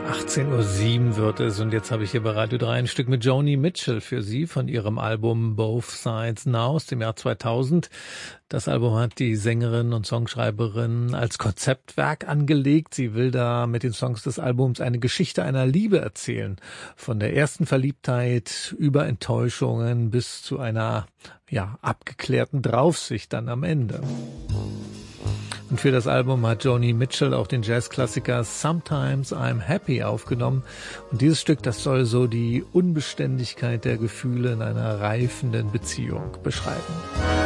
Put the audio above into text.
18:07 wird es und jetzt habe ich hier bei Radio 3 ein Stück mit Joni Mitchell für Sie von ihrem Album Both Sides Now aus dem Jahr 2000. Das Album hat die Sängerin und Songschreiberin als Konzeptwerk angelegt. Sie will da mit den Songs des Albums eine Geschichte einer Liebe erzählen. Von der ersten Verliebtheit über Enttäuschungen bis zu einer, abgeklärten Draufsicht dann am Ende. Und für das Album hat Joni Mitchell auch den Jazzklassiker Sometimes I'm Happy aufgenommen. Und dieses Stück, das soll so die Unbeständigkeit der Gefühle in einer reifenden Beziehung beschreiben.